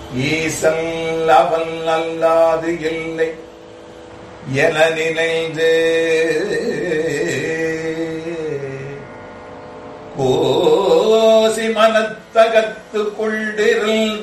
ஈசல் அவன் அல்லாது இல்லை என நினைந்து கோசி மனத்தகத்து கொண்டிருந்த